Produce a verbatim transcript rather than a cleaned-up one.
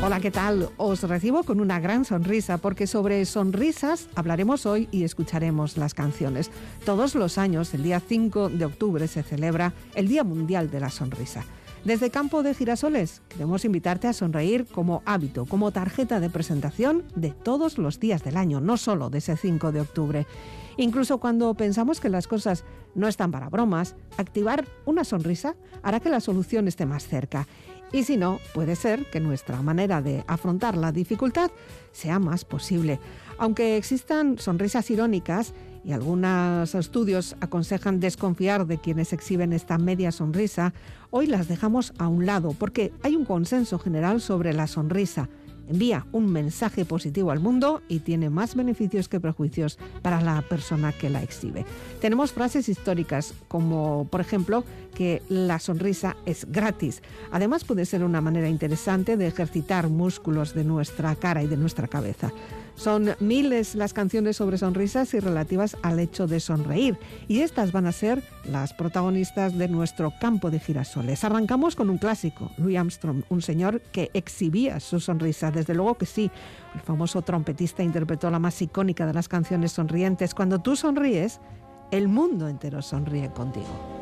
Hola, ¿qué tal? Os recibo con una gran sonrisa porque sobre sonrisas hablaremos hoy y escucharemos las canciones. Todos los años, el día cinco de octubre, se celebra el Día Mundial de la Sonrisa. Desde Campo de Girasoles queremos invitarte a sonreír como hábito, como tarjeta de presentación de todos los días del año, no solo de ese cinco de octubre. Incluso cuando pensamos que las cosas no están para bromas, activar una sonrisa hará que la solución esté más cerca. Y si no, puede ser que nuestra manera de afrontar la dificultad sea más posible. Aunque existan sonrisas irónicas y algunos estudios aconsejan desconfiar de quienes exhiben esta media sonrisa, hoy las dejamos a un lado porque hay un consenso general sobre la sonrisa. Envía un mensaje positivo al mundo y tiene más beneficios que prejuicios para la persona que la exhibe. Tenemos frases históricas como, por ejemplo, que la sonrisa es gratis. Además, puede ser una manera interesante de ejercitar músculos de nuestra cara y de nuestra cabeza. Son miles las canciones sobre sonrisas y relativas al hecho de sonreír. Y estas van a ser las protagonistas de nuestro Campo de Girasoles. Arrancamos con un clásico, Louis Armstrong, un señor que exhibía su sonrisa. Desde luego que sí. El famoso trompetista interpretó la más icónica de las canciones sonrientes. Cuando tú sonríes, el mundo entero sonríe contigo.